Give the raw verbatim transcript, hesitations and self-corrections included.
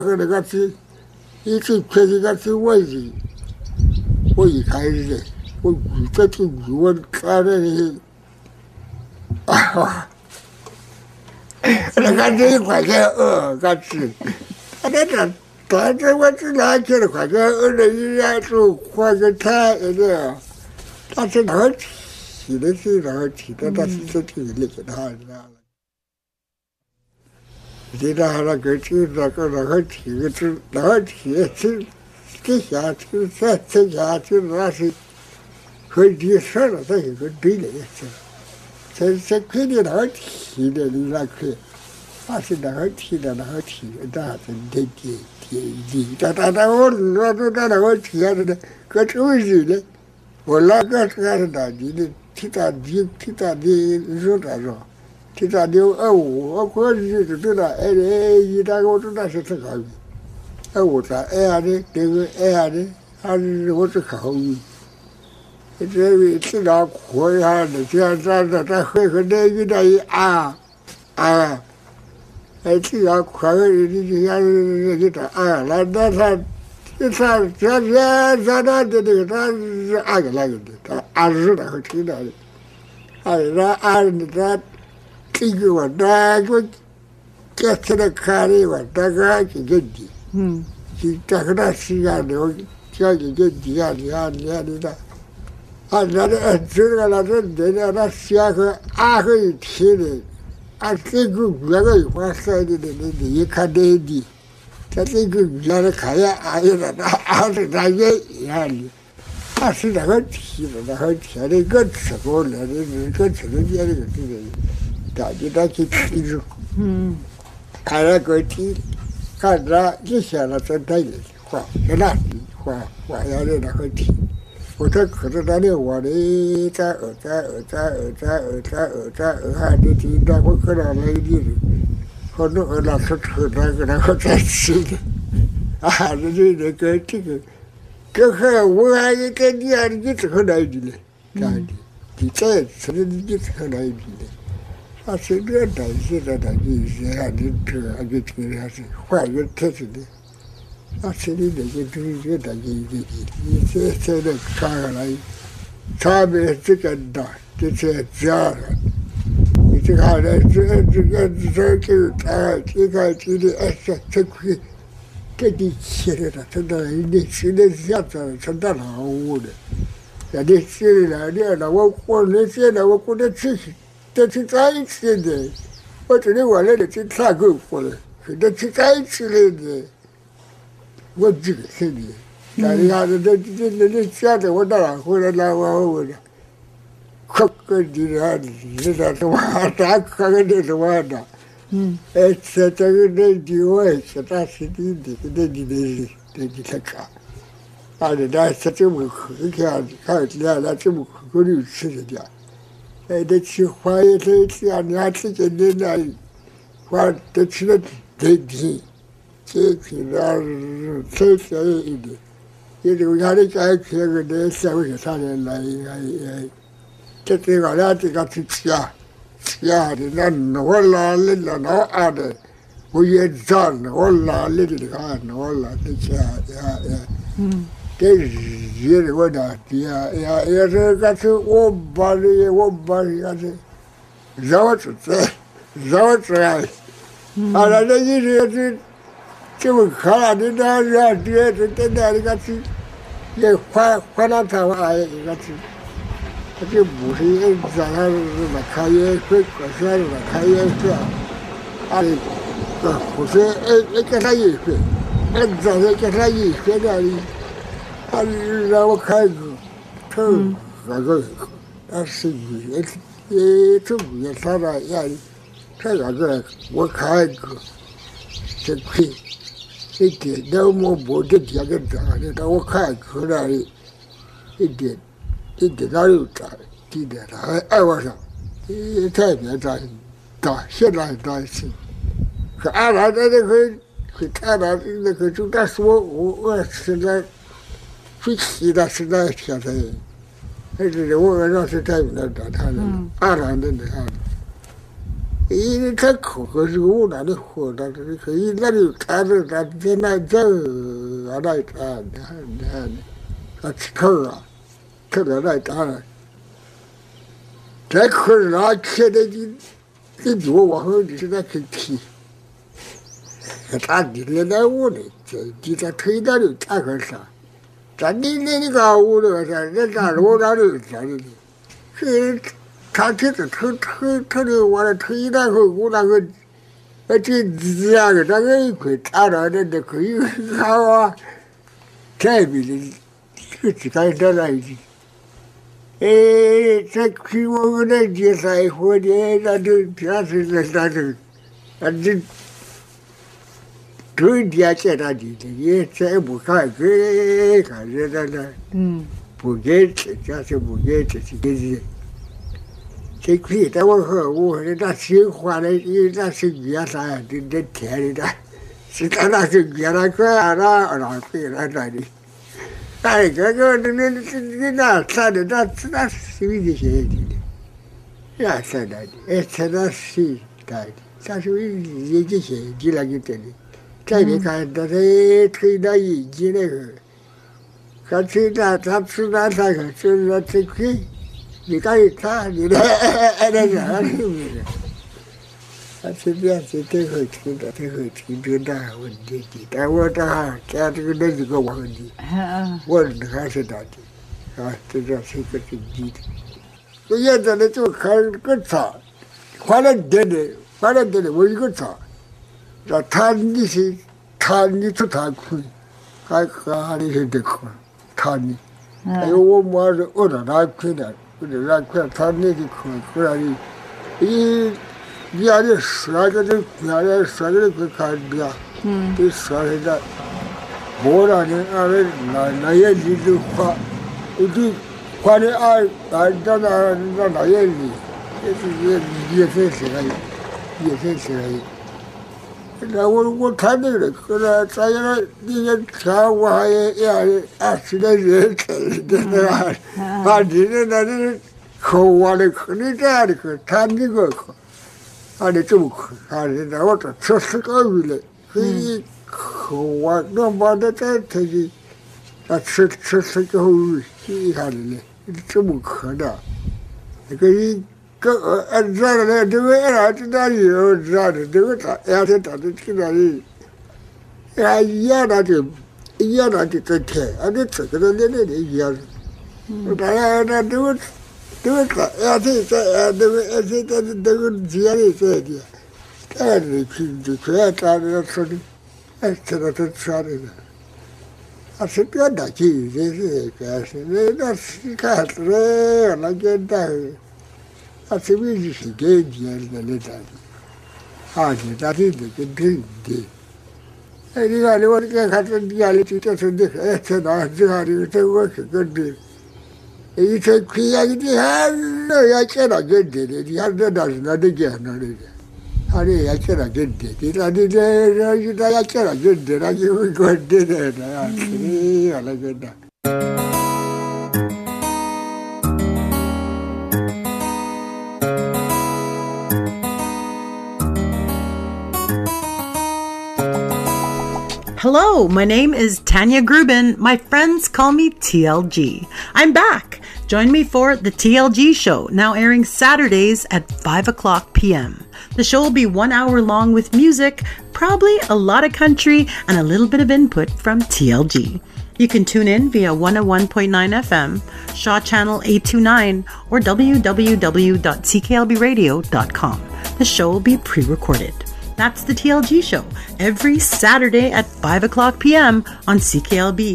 那个是，一直确实个是我是，我一开始我遇这就遇我看着的，啊，那个这一块钱二个是，他那这。但是我只拿去了块钱，二十一年就换个菜的，但是那个提的是那个提的，但是是挺厉害的，知道了。你那那个提那个那个提个是那个提是这下去这这下去那是和历史了，这一个对的是，这这肯定那个提的你那可以。那是那个提的那个提的，那是得提提提，但但但我我都那那个提的呢，可真是的，我那个是还是哪里的？提他提提他的说啥说？提他的二五，我可是是知道，哎哎，一那个我知道是这个，二五啥哎呀的，这个哎呀的，还是我是考虑。这位提到苦呀的，这样这这这会和那个那一啊啊。哎，只要快个你就像你这啊，那那他，他他他他那的那个他是按个那个的，他按日那个听到的，按那按的他这个我那个这次的看的我那个这个的，嗯，就这个那时间的我这个这的啊的啊的啊的，啊那那这个那这这那那下个按个一听的。啊，这个月个一块晒的的的的，一看这的，他这个月的看呀，哎呀，那俺是那也一样的，他是那个提的，那个提的个吃过了的，个吃的也那个这个，大家他去提住，嗯，看那个提，看着一下了真带的花，在那里花花样的那个提。我这可是那里我的在二在二在二在二在二在二还得听到我可能来的，可能二那是车那个那个在吃的，啊，这这这个这个，这还我还一个你还你这个来的嘞，这样的，你再吃的你这个来的嘞，啊，是这担心的那个些啊，你这啊个这个还是换个特色的。啊，这里那个这个大家一个你这这的看下来，差别这个大，这些家人，你这看来这这个这个啊，这个这里哎这这块，这里起来了，真的你现在想着真的好的，人家起来了，那我我那些呢，我过得去，这是在一起的，我这里我来的去看过过了，现在是在一起来的。我这个是的，但是伢子这这这这现在我那回来那我我的，可可的了，你那什么啥可个的什么的，嗯，哎，这这个那地方是咱是的的的的的的的那个，啊，人家是这么可看看起来那这么可能吃的点，哎，这吃花也这吃啊，你还吃这那那，花这吃的得低。这去那才便宜一点，也就家里家去个那社会上人来来，这这个俩这个去吃啊，吃啊的那我哪里那哪啊的，我也脏我哪里的看我哪里去啊呀呀，嗯，这热的我那的呀呀呀这个是我把的我把的是，绕着这绕着啊，啊那这一直是。这么看了，你那人这这这那个是，也换换了他话一个是，他这不是也咱那那看也会可是那看也是，啊，个不是哎哎给他一回，哎咱也给他一回那里，他让我看个，他那个那是也也这也他那样，他那个我看个，这亏。一点都没不这点个长的，但我看出来一点一点哪有长，一点他还爱我上，一太别长，长现在长是，可俺那那那个，可俺那那个就那说我我现在最气的是那现在，那是我让是太那长他的，俺那那那。 一他口可是我那里活的，这可以那里看着他在那这啊来看看看，啊吃头啊，吃了来打了，这可是那吃的你你就往后就是那去踢，他你来来我的，这你他推那里他可啥？咱你你你搞我的啥？人家我那里啥的，是。他这个他他他的完了推那个我那个，呃这这样的那个一块打了的那可以好啊，这边的这这个在那里，哎，这去我们那街上或者那就那是那那就，那就，春天在那里的也再不看给看着那那，嗯，不给吃，这是不给吃，这个是。这亏在我和我那新换的，那是月啥？这这天的，是他那是月那个那那亏那那的，哎，这个那那那那啥的，那那是为这些的，那啥的，哎，这那是的，那是为这些的那个的，再别看那是推那一级那个，他推那他吃那那个吃那这亏。你看他，你那哎那啥是不是？他这边是最后听的，最后听这那问题的，但我这还这这个那几个问题，我还是那的，啊，这这是个经济的。我现在呢就看个厂，花了点的，花了点的，我一个厂，那他你是他你出他亏，还还你是得亏，他你，还有我妈是我让他亏的。或者让快他那个可可让你，一别的说个这别的说个这看别，嗯，这说是这，我让你俺们那那也里头花，我就花的俺俺这那那那也里，也是也也是是个，也是是个。那我我看那个，可是咱也那个车我还也也二十来人开的那，把你那那那口我的口，你这样的口，他那个口，俺的这么口，俺的那我这吃十个月了，可以口我那把那这这的，他吃吃十个月，你看的嘞，这么口的，那个一。个呃，这个呢，这个俺这那里有这样的，这个他俺这他这这那里，俺一样的就一样的就这天，俺这这个那那那一样的，我当然那这个这个他俺这这俺这个俺这这这个家里这的，俺这去就去俺家里吃的，俺吃的这吃的呢，俺是别的去，这是干是那那是干是那简单。他这边就是给钱的那啥的，啊，你他这这个挺的，哎，你看你我这个看这家里就这是这个，哎，这哪这下的这我是个的，一这亏呀，你看那也见到个的的，你看这哪是哪的见到的，他这也见到个的，你看这这这这也见到个的，那就会个的的那样，哎呀那个的。 Hello, my name is Tanya Grubin. My friends call me T L G. I'm back. Join me for the T L G Show, now airing Saturdays at five o'clock p.m. The show will be one hour long with music, probably a lot of country, and a little bit of input from T L G. You can tune in via one oh one point nine F M, Shaw Channel eight two nine, or w w w dot c k l b radio dot com. The show will be pre-recorded. That's the T L G Show, every Saturday at five o'clock p.m. on C K L B